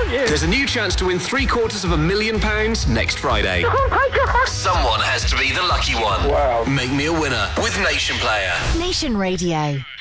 aren't you? There's a new chance to win £750,000 next Friday. Someone has to be the lucky one. Wow. Make me a winner with Nation Player. Nation Radio.